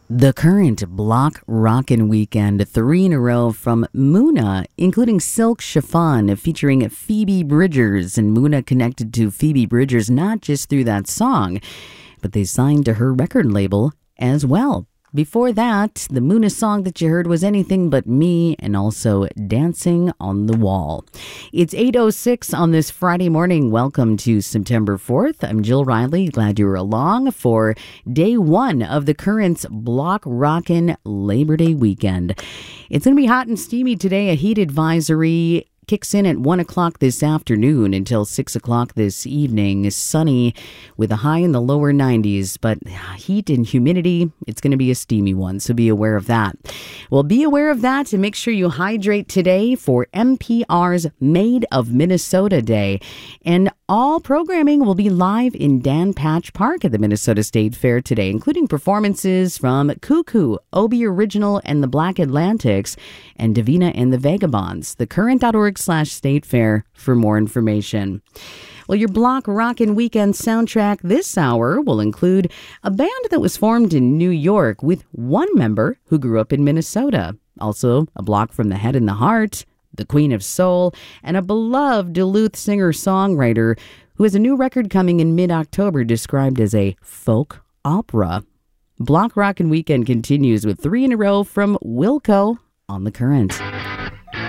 The current Block Rockin' Weekend, 3 in a row from Muna, including Silk Chiffon featuring Phoebe Bridgers. And Muna connected to Phoebe Bridgers not just through that song, but they signed to her record label as well. Before that, the Muna song that you heard was Anything But Me and also Dancing on the Wall. It's 8:06 on this Friday morning. Welcome to September 4th. I'm Jill Riley. Glad you were along for day one of the Currents Block Rockin' Labor Day weekend. It's going to be hot and steamy today. A heat advisory kicks in at 1 o'clock this afternoon until 6 o'clock this evening. Sunny with a high in the lower 90s, but heat and humidity, it's going to be a steamy one, so be aware of that. Well, be aware of that and make sure you hydrate today for NPR's Made of Minnesota Day. And all programming will be live in Dan Patch Park at the Minnesota State Fair today, including performances from Cuckoo, Obie Original and the Black Atlantics, and Davina and the Vagabonds. thecurrent.org/state fair for more information. Well, your Block Rockin' Weekend soundtrack this hour will include a band that was formed in New York with one member who grew up in Minnesota. Also, a block from the Head and the Heart, the Queen of Soul, and a beloved Duluth singer-songwriter who has a new record coming in mid-October described as a folk opera. Block Rockin' Weekend continues with 3 in a row from Wilco on The Current.